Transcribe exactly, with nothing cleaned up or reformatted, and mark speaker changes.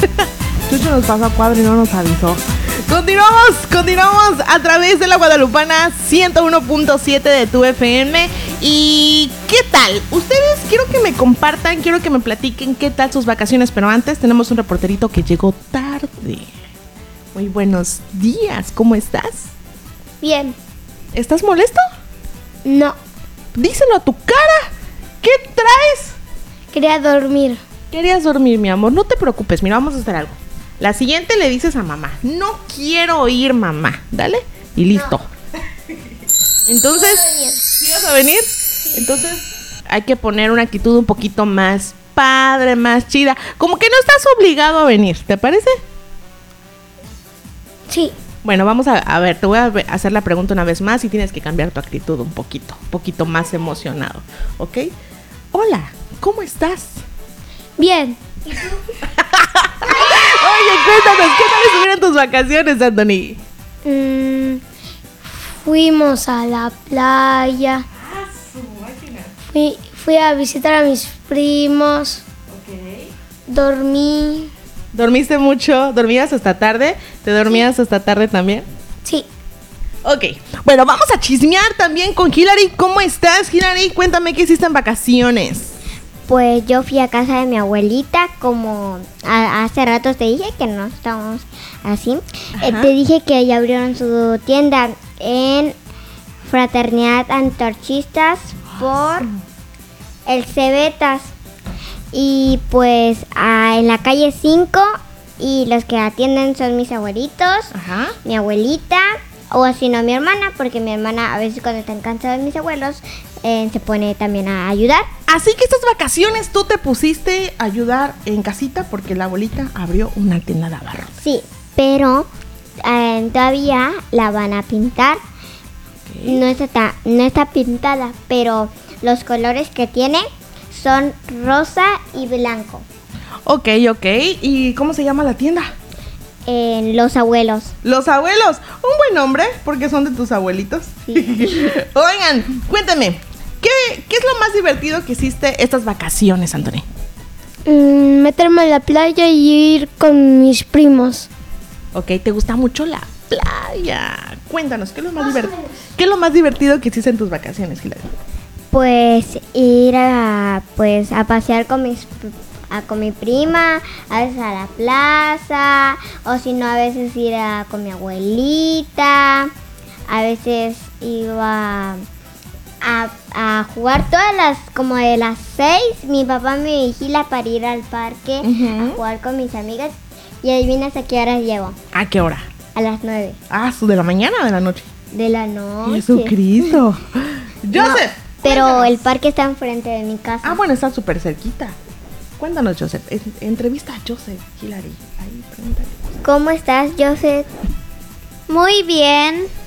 Speaker 1: Chucho nos pasó a cuadro y no nos avisó. Continuamos, continuamos a través de la Guadalupana ciento uno punto siete de tu F M. ¿Y qué tal? Ustedes quiero que me compartan, quiero que me platiquen qué tal sus vacaciones. Pero antes tenemos un reporterito que llegó tarde. Muy buenos días, ¿cómo estás?
Speaker 2: Bien.
Speaker 1: ¿Estás molesto?
Speaker 2: No.
Speaker 1: Díselo a tu cara. ¿Qué traes?
Speaker 2: Quería dormir.
Speaker 1: Querías dormir, mi amor. No te preocupes, mira, vamos a hacer algo. La siguiente le dices a mamá, no quiero oír mamá, ¿dale? Y listo. No. Entonces, ¿sí vas a venir? Entonces, hay que poner una actitud un poquito más padre, más chida. Como que no estás obligado a venir, ¿te parece?
Speaker 2: Sí.
Speaker 1: Bueno, vamos a, a ver, te voy a hacer la pregunta una vez más y tienes que cambiar tu actitud un poquito, un poquito más emocionado, ¿ok? Hola, ¿cómo estás?
Speaker 2: Bien.
Speaker 1: Oye, cuéntanos, ¿qué tal estuvieron tus vacaciones, Anthony?
Speaker 2: Mm, fuimos a la playa.
Speaker 1: Ah, su máquina.
Speaker 2: Fui, fui a visitar a mis primos.
Speaker 1: Ok.
Speaker 2: Dormí.
Speaker 1: ¿Dormiste mucho? ¿Dormías hasta tarde? ¿Te dormías sí. hasta tarde también?
Speaker 2: Sí.
Speaker 1: Ok, bueno, vamos a chismear también con Hilary. ¿Cómo estás, Hilary? Cuéntame qué hiciste en vacaciones.
Speaker 2: Pues yo fui a casa de mi abuelita, como a, hace rato te dije que no estábamos así. Eh, te dije que ya abrieron su tienda en Fraternidad Antorchistas por el Cebetas. Y pues a, en la calle cinco, y los que atienden son mis abuelitos, Ajá. mi abuelita, o si no mi hermana, porque mi hermana a veces cuando están cansados de mis abuelos eh, se pone también a ayudar.
Speaker 1: Así que estas vacaciones tú te pusiste a ayudar en casita porque la abuelita abrió una tienda de abarrotes.
Speaker 2: Sí, pero eh, todavía la van a pintar. Okay. No está, no está pintada, pero los colores que tiene son rosa y blanco.
Speaker 1: Ok, ok. ¿Y cómo se llama la tienda?
Speaker 2: Eh, los abuelos.
Speaker 1: Los abuelos. Un buen nombre, porque son de tus abuelitos. Sí. Oigan, cuéntame, ¿qué, ¿qué es lo más divertido que hiciste estas vacaciones, Anthony?
Speaker 2: Mm, meterme a la playa y ir con mis primos.
Speaker 1: Ok, ¿te gusta mucho la playa? Cuéntanos, ¿qué es lo más, divert- ¿qué es lo más divertido que hiciste en tus vacaciones, Hilary?
Speaker 2: Pues ir a, pues, a pasear con mis a, con mi prima, a veces a la plaza, o si no a veces ir a, con mi abuelita, a veces iba a, a jugar todas las, como de las seis, mi papá me vigila para ir al parque uh-huh. a jugar con mis amigas, y adivinas a qué hora llego.
Speaker 1: ¿A qué hora?
Speaker 2: A las nueve.
Speaker 1: Ah, ¿de la mañana o de la noche?
Speaker 2: De la noche.
Speaker 1: Jesucristo. Joseph.
Speaker 2: No. Pero cuéntanos. El parque está enfrente de mi casa.
Speaker 1: Ah, bueno, está súper cerquita. Cuéntanos, Joseph. Entrevista a Joseph, Hilary. Ahí, pregúntale.
Speaker 2: ¿Cómo estás, Joseph?
Speaker 3: Muy bien.